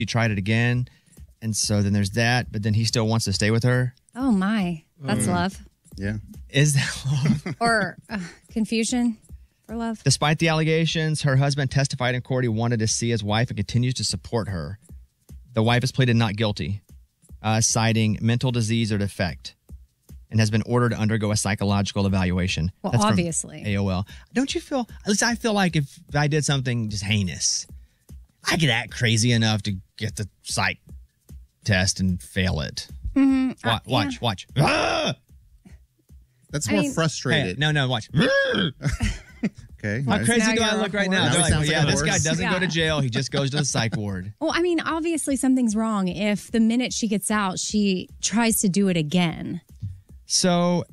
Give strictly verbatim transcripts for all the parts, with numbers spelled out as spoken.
He tried it again. And so then there's that, but then he still wants to stay with her. Oh, my. That's Mm. love. Yeah. Is that love? Or uh, confusion for love. Despite the allegations, her husband testified in court he wanted to see his wife and continues to support her. The wife has pleaded not guilty, uh, citing mental disease or defect, and has been ordered to undergo a psychological evaluation. Well, That's from obviously. A O L. Don't you feel, at least I feel like if I did something just heinous, I could act crazy enough to get the psych test and fail it. Mm-hmm. Wa- Uh, watch, yeah. watch. Ah! That's I more mean- frustrated. Hey, no, no, watch. Okay. How nice. crazy Now do I you're look a right now? horse. They're Now like, he sounds yeah, like a this guy horse. doesn't go Yeah. to jail. He just goes to the psych ward. Well, I mean, obviously something's wrong. If the minute she gets out, she tries to do it again. So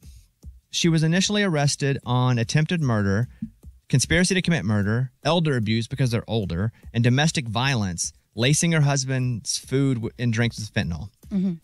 she was initially arrested on attempted murder, conspiracy to commit murder, elder abuse because they're older, and domestic violence, lacing her husband's food w- and drinks with fentanyl. Mm-hmm.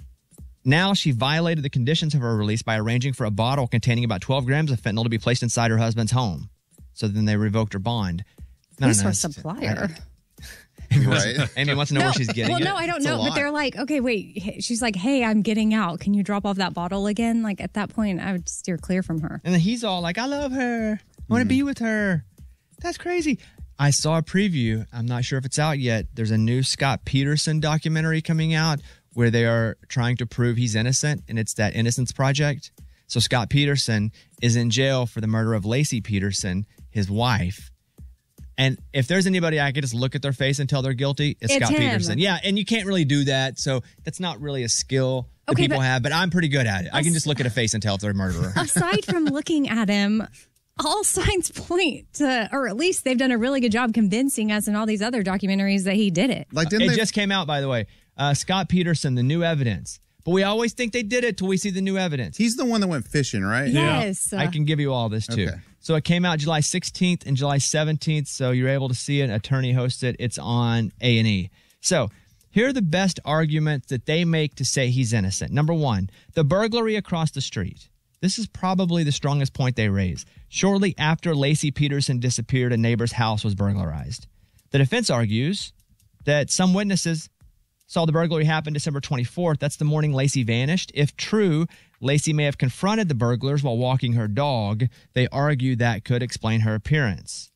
Now she violated the conditions of her release by arranging for a bottle containing about twelve grams of fentanyl to be placed inside her husband's home. So then they revoked her bond. No, Who's no, her no, it's- supplier? Amy wants, Right. Amy wants to know where she's getting well, it. no, I don't It's a know. But lot. they're like, okay, wait. Hey- She's like, hey, I'm getting out. Can you drop off that bottle again? Like at that point, I would steer clear from her. And then he's all like, I love her. I want to be with her. That's crazy. I saw a preview. I'm not sure if it's out yet. There's a new Scott Peterson documentary coming out where they are trying to prove he's innocent, and it's that Innocence Project. So Scott Peterson is in jail for the murder of Lacey Peterson, his wife. And if there's anybody I could just look at their face and tell they're guilty, it's, It's Scott him. Peterson. Yeah, and you can't really do that. So that's not really a skill that Okay, people but- have, but I'm pretty good at it. I can just look at a face and tell if they're a murderer. Aside from looking at him, all signs point to, or at least they've done a really good job convincing us in all these other documentaries that he did it. Like, didn't It they? just came out, by the way. Uh, Scott Peterson, the new evidence. But we always think they did it till we see the new evidence. He's the one that went fishing, right? Yes. I can give you all this too. Okay. So it came out July sixteenth and July seventeenth. So you're able to see it. An attorney hosted. It's on A and E. So here are the best arguments that they make to say he's innocent. Number one, the burglary across the street. This is probably the strongest point they raise. Shortly after Lacey Peterson disappeared, a neighbor's house was burglarized. The defense argues that some witnesses saw the burglary happen December twenty-fourth. That's the morning Lacey vanished. If true, Lacey may have confronted the burglars while walking her dog. They argue that could explain her appearance.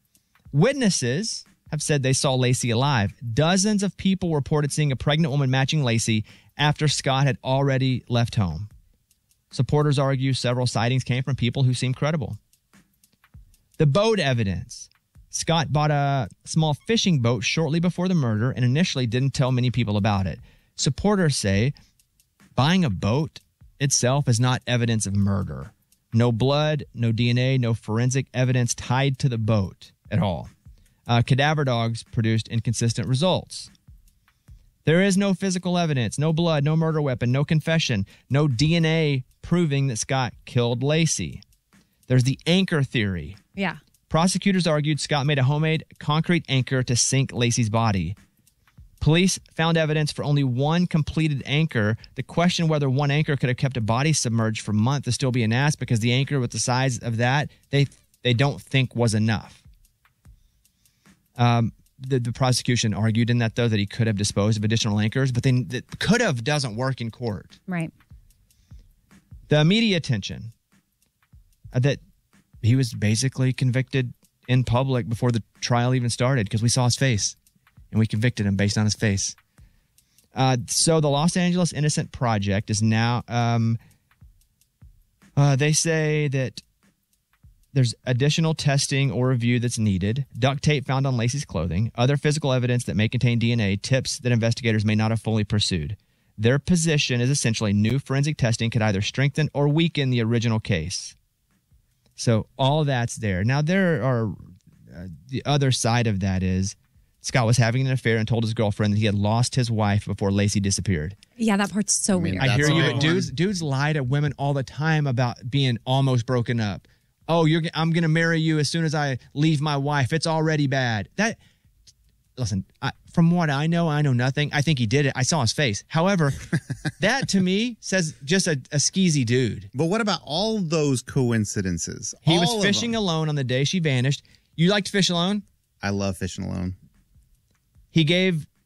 Witnesses have said they saw Lacey alive. Dozens of people reported seeing a pregnant woman matching Lacey after Scott had already left home. Supporters argue several sightings came from people who seemed credible. The boat evidence. Scott bought a small fishing boat shortly before the murder and initially didn't tell many people about it. Supporters say buying a boat itself is not evidence of murder. No blood, no D N A, no forensic evidence tied to the boat at all. Uh, cadaver dogs produced inconsistent results. There is no physical evidence, no blood, no murder weapon, no confession, no D N A proving that Scott killed Lacey. There's the anchor theory. Yeah. Prosecutors argued Scott made a homemade concrete anchor to sink Lacey's body. Police found evidence for only one completed anchor. The question whether one anchor could have kept a body submerged for months is still being asked because the anchor with the size of that, they they don't think was enough. Um, the, the prosecution argued in that, though, that he could have disposed of additional anchors, but then the could have doesn't work in court. Right. The media attention uh, that he was basically convicted in public before the trial even started because we saw his face and we convicted him based on his face. Uh, so the Los Angeles Innocent Project is now, um, uh, they say that there's additional testing or review that's needed. Duct tape found on Lacey's clothing, other physical evidence that may contain D N A, tips that investigators may not have fully pursued. Their position is essentially new forensic testing could either strengthen or weaken the original case. So all of that's there. Now, there are uh, the other side of that is Scott was having an affair and told his girlfriend that he had lost his wife before Lacey disappeared. Yeah, that part's so mean, weird. I hear That's you, a but big dudes, one. dudes lie to women all the time about being almost broken up. Oh, you're I'm going to marry you as soon as I leave my wife. It's already bad. That listen, I, from what I know, I know nothing. I think he did it. I saw his face. However, that to me says just a, a skeezy dude. But what about all those coincidences? He All was of fishing them. alone on the day she vanished. You like to fish alone? I love fishing alone. He gave